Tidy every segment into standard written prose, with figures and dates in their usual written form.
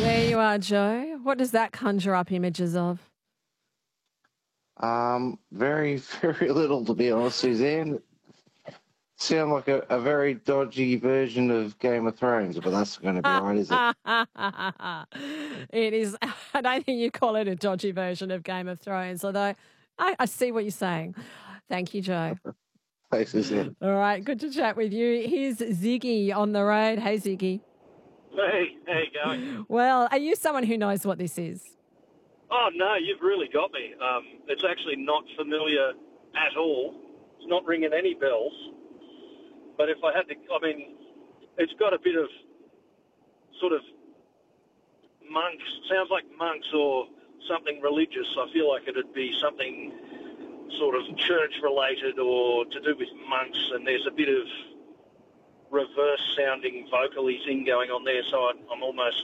There you are, Joe. What does that conjure up images of? Very, very little, to be honest, Suzanne. Sound like a very dodgy version of Game of Thrones, but that's going to be right, is it? It is. I don't think you call it a dodgy version of Game of Thrones, although I see what you're saying. Thank you, Joe. Thanks, Suzanne. All right, good to chat with you. Here's Ziggy on the road. Hey, Ziggy. Hey, how you going? Well, are you someone who knows what this is? Oh, no, you've really got me. It's actually not familiar at all. It's not ringing any bells. But if I had to, it's got a bit of sort of monks, sounds like monks or something religious. I feel like it'd be something sort of church-related or to do with monks, and there's a bit of reverse-sounding vocally thing going on there, so I'm almost...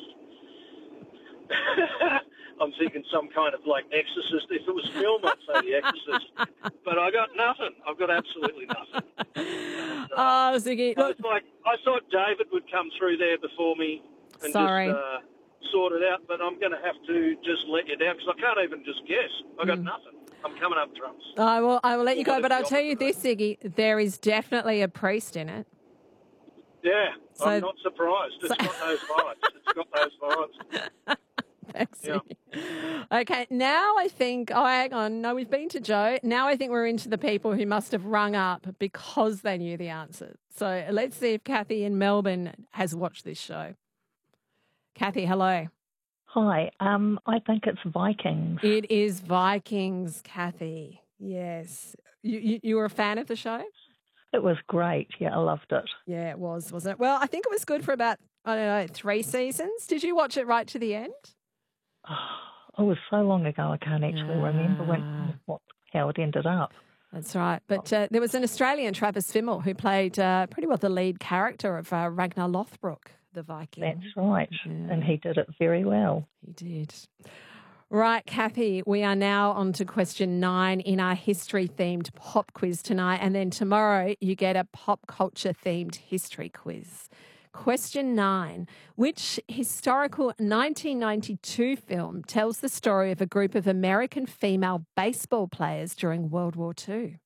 I'm thinking some kind of like Exorcist. If it was film, I'd say The Exorcist. But I got nothing. I've got absolutely nothing. Oh, Ziggy. Look, I thought David would come through there before me and just sort it out, but I'm going to have to just let you down because I can't even just guess. I got nothing. I'm coming up trumps. I will let you go, but I'll tell you this, Ziggy. There is definitely a priest in it. Yeah, so, I'm not surprised. It's got those vibes. Thanks. Yeah. Okay, now I think, hang on. No, we've been to Joe. Now I think we're into the people who must have rung up because they knew the answer. So let's see if Kathy in Melbourne has watched this show. Kathy, hello. Hi, I think it's Vikings. It is Vikings, Kathy. Yes. You were a fan of the show? It was great. Yeah, I loved it. Yeah, it was, wasn't it? Well, I think it was good for about, 3 seasons. Did you watch it right to the end? Oh, it was so long ago, I can't actually remember how it ended up. That's right. But there was an Australian, Travis Fimmel, who played pretty well the lead character of Ragnar Lothbrok, the Viking. That's right. Yeah. And he did it very well. He did. Right, Kathy, we are now on to question 9 in our history-themed pop quiz tonight. And then tomorrow you get a pop culture-themed history quiz. Question 9. Which historical 1992 film tells the story of a group of American female baseball players during World War II?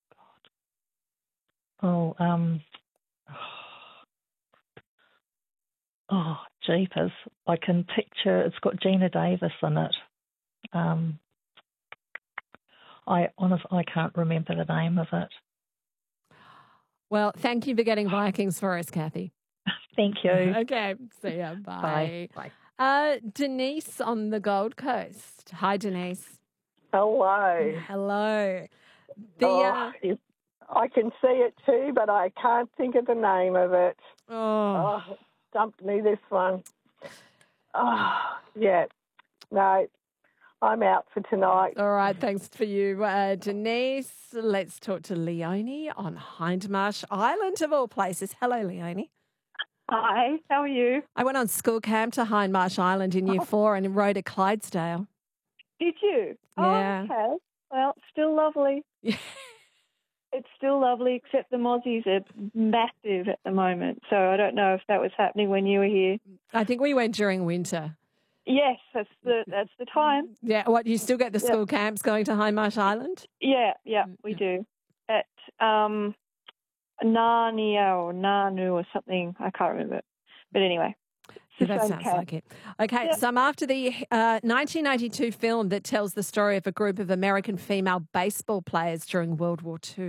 Jeepers. I can picture, it's got Gina Davis in it. I can't remember the name of it. Well, thank you for getting Vikings for us, Kathy. Thank you. Okay, see ya. Bye. Bye. Denise on the Gold Coast. Hi, Denise. Hello. Hello. I can see it too, but I can't think of the name of it. Oh, stumped me, this one. Yeah. No, I'm out for tonight. All right, thanks for you, Denise. Let's talk to Leonie on Hindmarsh Island, of all places. Hello, Leonie. Hi, how are you? I went on school camp to Hindmarsh Island in Year 4 and rode a Clydesdale. Did you? Yeah. Oh, okay. Well, it's still lovely. Yeah. It's still lovely, except the mozzies are massive at the moment. So I don't know if that was happening when you were here. I think we went during winter. Yes, that's the time. Yeah. What, you still get the school camps going to Hindmarsh Island? Yeah, we do. At Narnia or Nanu or something. I can't remember. But anyway. That sounds like it. Okay, so I'm after the 1992 film that tells the story of a group of American female baseball players during World War II.